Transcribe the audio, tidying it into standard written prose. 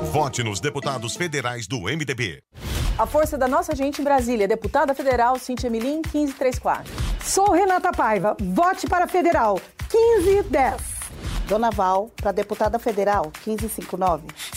Vote nos deputados federais do MDB. A força da nossa gente em Brasília, deputada federal Cíntia Milim, 1534. Sou Renata Paiva, vote para federal, 1510. Dona Val, para deputada federal, 1559.